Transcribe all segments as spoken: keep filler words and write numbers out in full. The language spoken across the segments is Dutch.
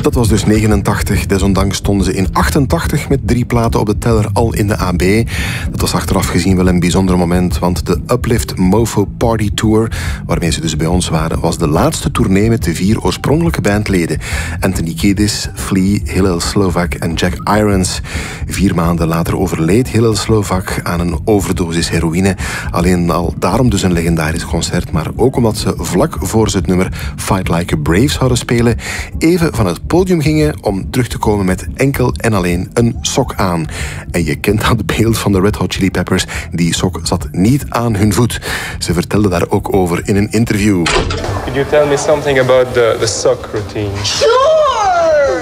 Dat was dus negenentachtig. Desondanks stonden ze in achtentachtig met drie platen op de teller al in de A B. Dat was achteraf gezien wel een bijzonder moment, want de Uplift Mofo Party Tour, waarmee ze dus bij ons waren, was de laatste tournee met de vier oorspronkelijke bandleden. Anthony Kiedis, Flea, Hillel Slovak en Jack Irons. Vier maanden later overleed Hillel Slovak aan een overdosis heroïne. Alleen al daarom dus een legendarisch concert, maar ook omdat ze vlak voor ze het nummer Fight Like a Brave zouden spelen, even van het podium gingen om terug te komen met enkel en alleen een sok aan. En je kent dat beeld van de Red Hot Chili Peppers. Die sok zat niet aan hun voet. Ze vertelde daar ook over in een interview. Could you tell me something about the, the sock routine? Sure!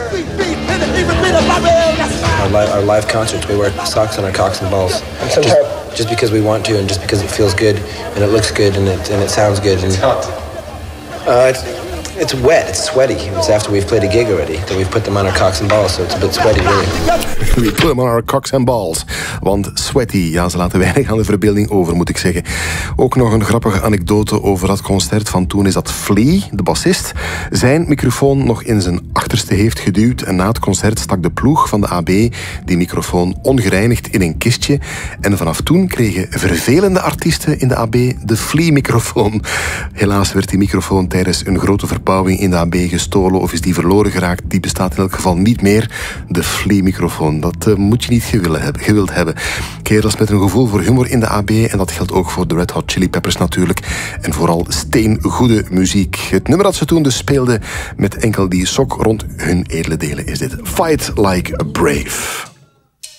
Our live, our live concerts, we wear socks on our cocks and balls. Just, just because we want to and just because it feels good and it looks good and it, and it sounds good. And, it's hot. Uh, it's, it's wet, it's sweaty. It's after we've played a gig already that we've put them on our cocks and balls, so it's a bit sweaty really. We put them on our cocks and balls. Want sweaty, ja, ze laten weinig aan de verbeelding over, moet ik zeggen. Ook nog een grappige anekdote over dat concert van toen is dat Flea, de bassist, zijn microfoon nog in zijn achterste heeft geduwd en na het concert stak de ploeg van de A B die microfoon ongereinigd in een kistje en vanaf toen kregen vervelende artiesten in de A B de Flea-microfoon. Helaas werd die microfoon tijdens een grote verbouwing in de A B gestolen of is die verloren geraakt. Die bestaat in elk geval niet meer. De Flea-microfoon, dat uh, moet je niet gewild hebben, gewild hebben. Kerels met een gevoel voor humor in de A B en dat geldt ook voor de Red Hot Chili Peppers natuurlijk. En vooral steengoede muziek. Het nummer dat ze toen dus speelden met enkel die sok rond hun edele delen is dit. Fight Like a Brave.